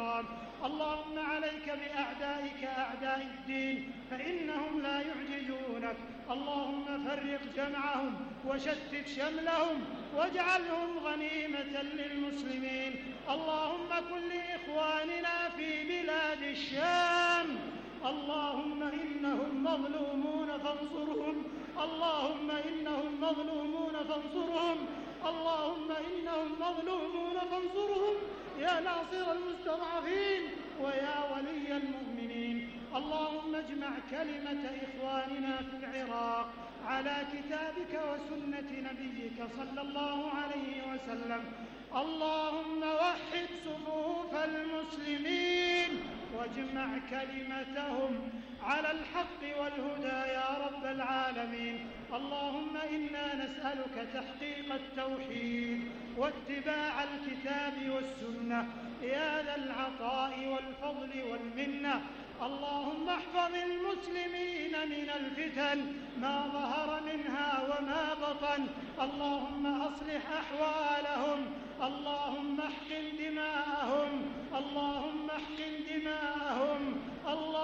الكرام. اللهم عليك بأعدائك أعداء الدين فإنهم لا يعجزونك. اللهم فرق جمعهم وشتت شملهم واجعلهم غنيمة للمسلمين. اللهم كن لإخواننا في بلاد الشام، اللهم إنهم مظلومون فانصرهم، اللهم إنهم مظلومون فانصرهم، اللهم إنهم مظلومون فانصرهم يا ناصر المستضعفين ويا ولي المؤمنين. اللهم اجمع كلمة إخواننا في العراق على كتابك وسنة نبيك صلى الله عليه وسلم. اللهم وحد صفوف المسلمين واجمع كلمتهم على الحق والهدى يا رب العالمين. اللهم إنا نسألك تحقيق التوحيد واتباع الكتاب والسنة يا ذا العطاء والفضل والمنة. اللهم احفظ المسلمين من الفتن ما ظهر منها وما بطن. اللهم أصلح أحوالهم. اللهم احقق